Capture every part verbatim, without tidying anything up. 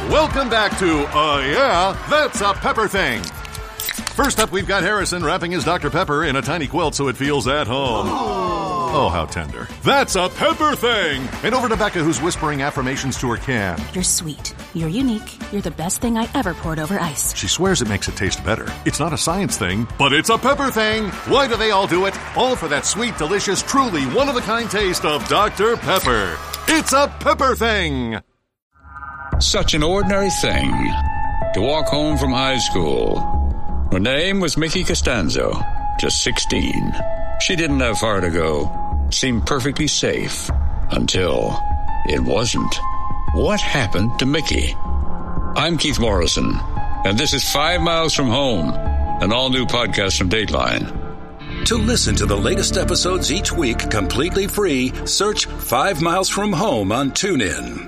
Welcome back to Uh Yeah, That's a Pepper Thing. First up, we've got Harrison wrapping his Doctor Pepper in a tiny quilt so it feels at home. Oh, how tender. That's a Pepper Thing! And over to Becca, who's whispering affirmations to her can. You're sweet. You're unique. You're the best thing I ever poured over ice. She swears it makes it taste better. It's not a science thing, but it's a Pepper Thing! Why do they all do it? All for that sweet, delicious, truly one-of-a-kind taste of Doctor Pepper. It's a Pepper Thing! Such an ordinary thing. To walk home from high school. Her name was Mickey Costanzo, just sixteen. She didn't have far to go. Seemed perfectly safe. Until it wasn't. What happened to Mickey? I'm Keith Morrison, and this is Five Miles from Home, an all-new podcast from Dateline. To listen to the latest episodes each week completely free, search Five Miles from Home on TuneIn.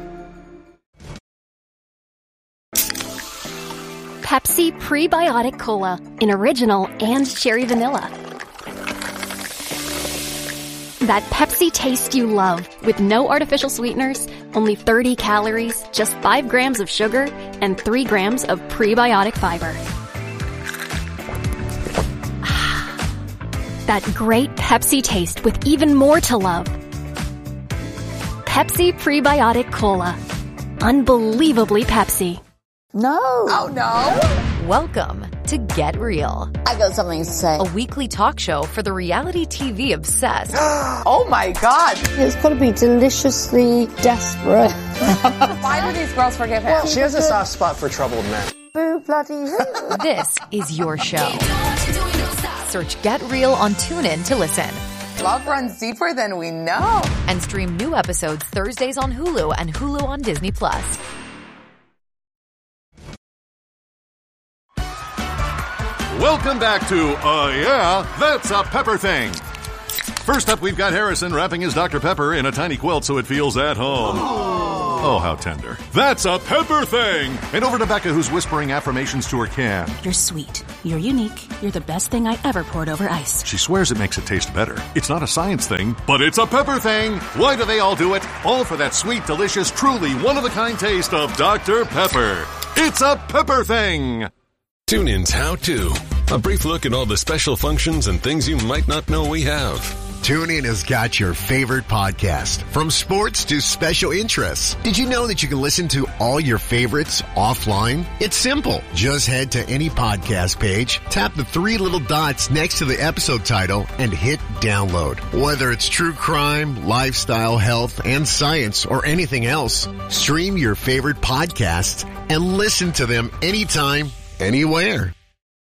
Pepsi Prebiotic Cola in original and cherry vanilla. That Pepsi taste you love with no artificial sweeteners, only thirty calories, just five grams of sugar, and three grams of prebiotic fiber. That great Pepsi taste with even more to love. Pepsi Prebiotic Cola. Unbelievably Pepsi. No. Oh, no. Welcome to Get Real. I got something to say. A weekly talk show for the reality T V obsessed. Oh, my God. It's got to be deliciously desperate. Why do these girls forgive him? Well, she has a soft spot for troubled men. Boo bloody hoo. This is your show. Search Get Real on TuneIn to listen. Love runs deeper than we know. And stream new episodes Thursdays on Hulu and Hulu on Disney Plus. Welcome back to Uh Yeah, That's a Pepper Thing. First up, we've got Harrison wrapping his Doctor Pepper in a tiny quilt so it feels at home. Oh, how tender. That's a Pepper Thing! And over to Becca, who's whispering affirmations to her can. You're sweet. You're unique. You're the best thing I ever poured over ice. She swears it makes it taste better. It's not a science thing, but it's a Pepper Thing! Why do they all do it? All for that sweet, delicious, truly one-of-a-kind taste of Doctor Pepper. It's a Pepper Thing! TuneIn's How To. A brief look at all the special functions and things you might not know we have. TuneIn has got your favorite podcast, from sports to special interests. Did you know that you can listen to all your favorites offline? It's simple. Just head to any podcast page, tap the three little dots next to the episode title, and hit download. Whether it's true crime, lifestyle, health, and science, or anything else, stream your favorite podcasts and listen to them anytime, anywhere.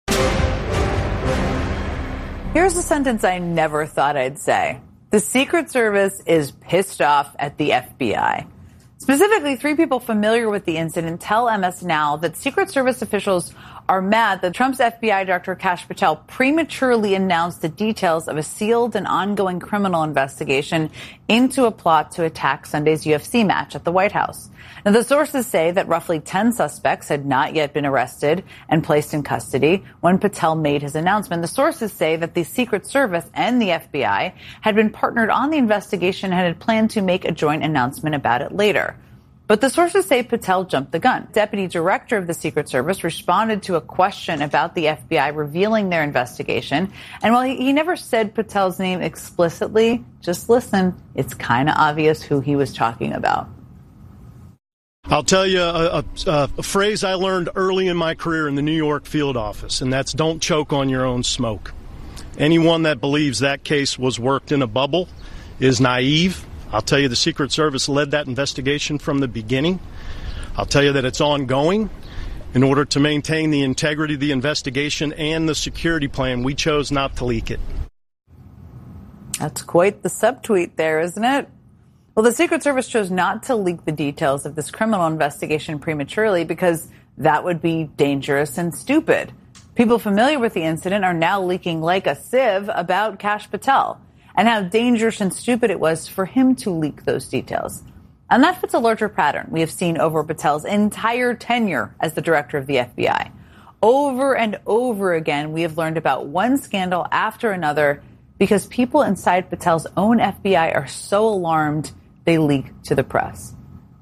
Here's a sentence I never thought I'd say. The Secret Service is pissed off at the F B I. Specifically, three people familiar with the incident tell M S Now that Secret Service officials are mad that Trump's F B I Director Kash Patel prematurely announced the details of a sealed and ongoing criminal investigation into a plot to attack Sunday's U F C match at the White House. Now, the sources say that roughly ten suspects had not yet been arrested and placed in custody when Patel made his announcement. The sources say that the Secret Service and the F B I had been partnered on the investigation and had planned to make a joint announcement about it later. But the sources say Patel jumped the gun. Deputy Director of the Secret Service responded to a question about the F B I revealing their investigation. And while he, he never said Patel's name explicitly, just listen, it's kind of obvious who he was talking about. I'll tell you a, a, a phrase I learned early in my career in the New York field office, and that's don't choke on your own smoke. Anyone that believes that case was worked in a bubble is naive. I'll tell you the Secret Service led that investigation from the beginning. I'll tell you that it's ongoing. In order to maintain the integrity of the investigation and the security plan, we chose not to leak it. That's quite the subtweet there, isn't it? Well, the Secret Service chose not to leak the details of this criminal investigation prematurely because that would be dangerous and stupid. People familiar with the incident are now leaking like a sieve about Kash Patel and how dangerous and stupid it was for him to leak those details. And that fits a larger pattern we have seen over Patel's entire tenure as the director of the F B I. Over and over again, we have learned about one scandal after another because people inside Patel's own F B I are so alarmed they leak to the press.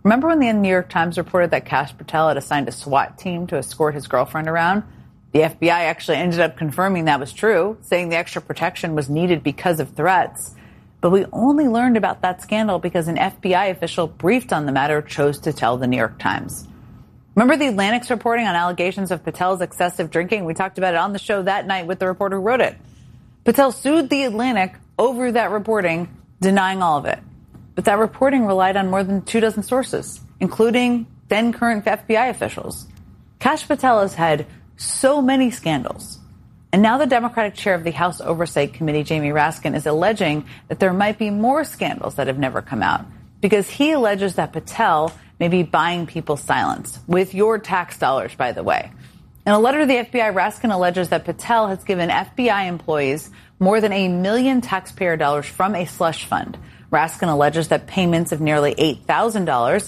Remember when the New York Times reported that Kash Patel had assigned a SWAT team to escort his girlfriend around? The F B I actually ended up confirming that was true, saying the extra protection was needed because of threats. But we only learned about that scandal because an F B I official briefed on the matter chose to tell the New York Times. Remember the Atlantic's reporting on allegations of Patel's excessive drinking? We talked about it on the show that night with the reporter who wrote it. Patel sued the Atlantic over that reporting, denying all of it. But that reporting relied on more than two dozen sources, including then current F B I officials. Kash Patel has had so many scandals. And now the Democratic chair of the House Oversight Committee, Jamie Raskin, is alleging that there might be more scandals that have never come out because he alleges that Patel may be buying people's silence with your tax dollars, by the way. In a letter to the F B I, Raskin alleges that Patel has given F B I employees more than a million taxpayer dollars from a slush fund. Raskin alleges that payments of nearly eight thousand dollars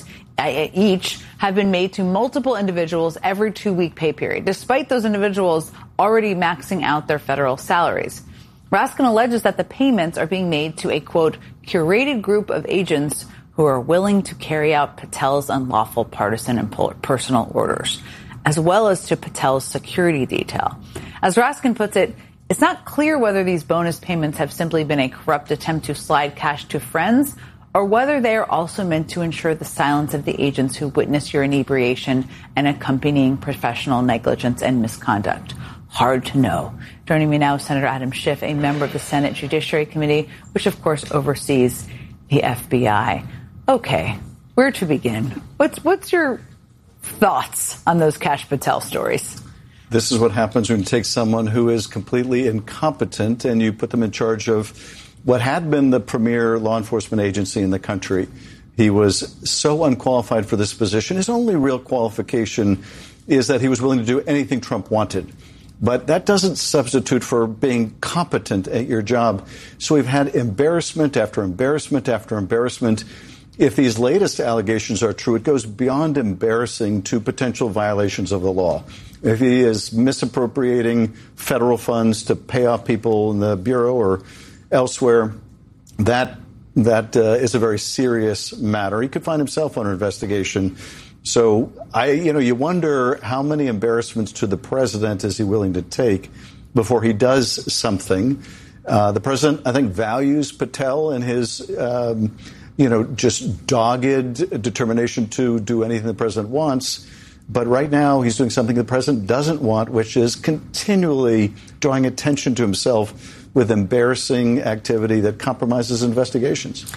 each have been made to multiple individuals every two-week pay period, despite those individuals already maxing out their federal salaries. Raskin alleges that the payments are being made to a, quote, curated group of agents who are willing to carry out Patel's unlawful partisan and personal orders, as well as to Patel's security detail. As Raskin puts it, it's not clear whether these bonus payments have simply been a corrupt attempt to slide cash to friends or whether they are also meant to ensure the silence of the agents who witness your inebriation and accompanying professional negligence and misconduct. Hard to know. Joining me now is Senator Adam Schiff, a member of the Senate Judiciary Committee, which of course oversees the F B I. Okay, where to begin? What's what's your thoughts on those Kash Patel stories? This is what happens when you take someone who is completely incompetent and you put them in charge of what had been the premier law enforcement agency in the country. He was so unqualified for this position. His only real qualification is that he was willing to do anything Trump wanted. But that doesn't substitute for being competent at your job. So we've had embarrassment after embarrassment after embarrassment. If these latest allegations are true, it goes beyond embarrassing to potential violations of the law. If he is misappropriating federal funds to pay off people in the Bureau or elsewhere, that that uh, is a very serious matter. He could find himself under investigation. So, I, you know, you wonder how many embarrassments to the president is he willing to take before he does something. Uh, the president, I think, values Patel and his um, you know, just dogged determination to do anything the president wants. But right now he's doing something the president doesn't want, which is continually drawing attention to himself with embarrassing activity that compromises investigations.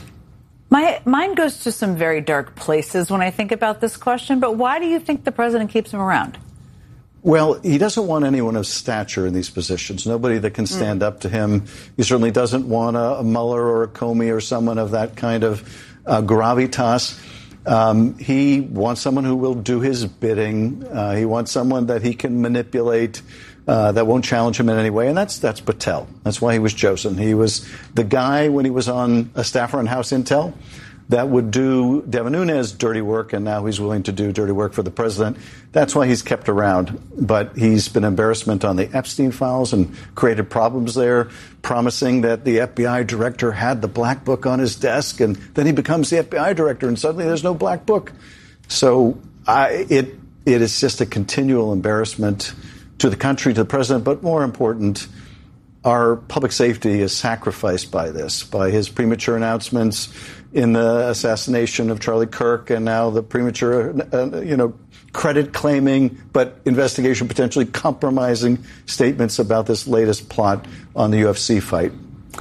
My mind goes to some very dark places when I think about this question, but why do you think the president keeps him around? Well, he doesn't want anyone of stature in these positions, nobody that can stand mm. up to him. He certainly doesn't want a, a Mueller or a Comey or someone of that kind of uh, gravitas. Um, he wants someone who will do his bidding. Uh, he wants someone that he can manipulate, uh, that won't challenge him in any way. And that's that's Patel. That's why he was chosen. He was the guy when he was on a staffer on House Intel that would do Devin Nunes dirty work, and now he's willing to do dirty work for the president. That's why he's kept around. But he's been embarrassment on the Epstein files and created problems there, promising that the F B I director had the black book on his desk, and then he becomes the F B I director, and suddenly there's no black book. So I, it it is just a continual embarrassment to the country, to the president, but more important, our public safety is sacrificed by this, by his premature announcements in the assassination of Charlie Kirk, and now the premature, uh, you know, credit claiming, but investigation potentially compromising statements about this latest plot on the U F C fight.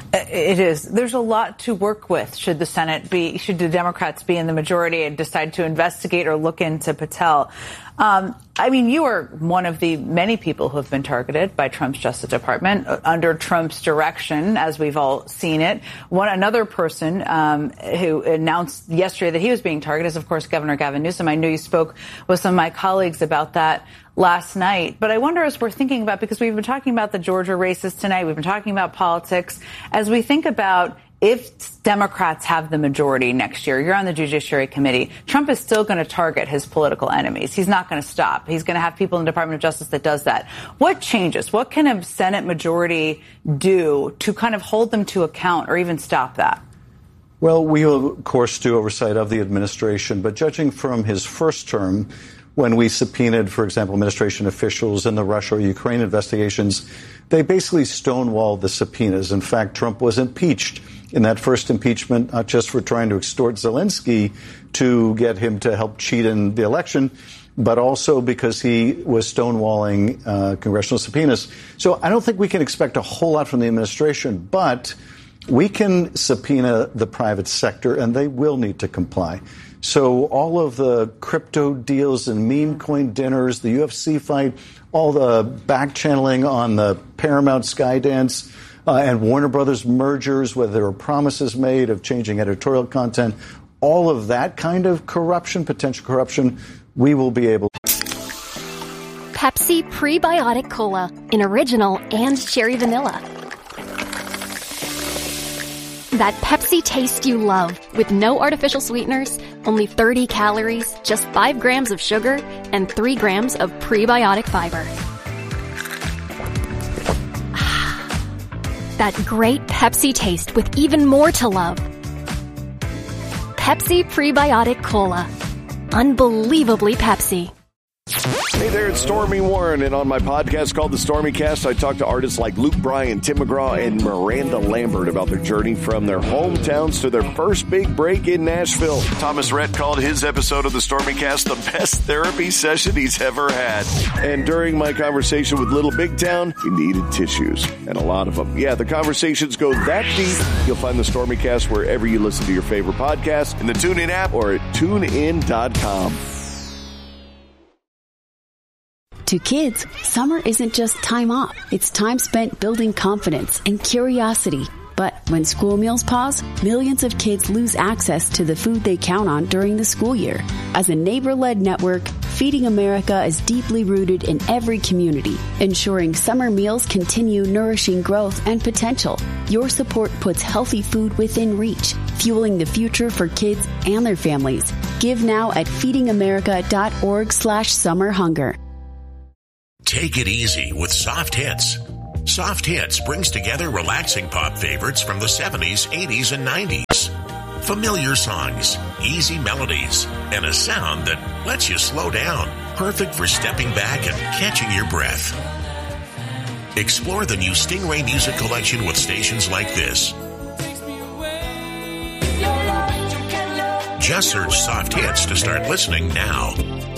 It is. There's a lot to work with. Should the Senate be, should the Democrats be in the majority and decide to investigate or look into Patel? Um, I mean, you are one of the many people who have been targeted by Trump's Justice Department under Trump's direction, as we've all seen it. One another person um, who announced yesterday that he was being targeted is, of course, Governor Gavin Newsom. I know you spoke with some of my colleagues about that last night. But I wonder, as we're thinking about, because we've been talking about the Georgia races tonight, we've been talking about politics, as we think about if Democrats have the majority next year, you're on the Judiciary Committee, Trump is still going to target his political enemies. He's not going to stop. He's going to have people in the Department of Justice that does that. What changes? What can a Senate majority do to kind of hold them to account or even stop that? Well, we will, of course, do oversight of the administration, but judging from his first term, when we subpoenaed, for example, administration officials in the Russia or Ukraine investigations, they basically stonewalled the subpoenas. In fact, Trump was impeached in that first impeachment, not just for trying to extort Zelensky to get him to help cheat in the election, but also because he was stonewalling uh, congressional subpoenas. So I don't think we can expect a whole lot from the administration, but we can subpoena the private sector, and they will need to comply. So all of the crypto deals and meme coin dinners, the U F C fight, all the back channeling on the Paramount Skydance uh, and Warner Brothers mergers, where there were promises made of changing editorial content, all of that kind of corruption, potential corruption, we will be able to. Pepsi Prebiotic Cola in original and cherry vanilla. That Pepsi taste you love, with no artificial sweeteners, only thirty calories, just five grams of sugar, and three grams of prebiotic fiber. That great Pepsi taste with even more to love. Pepsi Prebiotic Cola. Unbelievably Pepsi. Hey there, it's Stormy Warren, and on my podcast called The Stormy Cast, I talk to artists like Luke Bryan, Tim McGraw, and Miranda Lambert about their journey from their hometowns to their first big break in Nashville. Thomas Rhett called his episode of The Stormy Cast the best therapy session he's ever had. And during my conversation with Little Big Town, he needed tissues, and a lot of them. Yeah, the conversations go that deep. You'll find The Stormy Cast wherever you listen to your favorite podcast, in the TuneIn app or at tune in dot com. To kids, summer isn't just time off. It's time spent building confidence and curiosity. But when school meals pause, millions of kids lose access to the food they count on during the school year. As a neighbor-led network, Feeding America is deeply rooted in every community, ensuring summer meals continue nourishing growth and potential. Your support puts healthy food within reach, fueling the future for kids and their families. Give now at feeding america dot org slash summer hunger. Take it easy with Soft Hits. Soft Hits brings together relaxing pop favorites from the seventies, eighties, and nineties. Familiar songs, easy melodies, and a sound that lets you slow down. Perfect for stepping back and catching your breath. Explore the new Stingray Music Collection with stations like this. Just search Soft Hits to start listening now.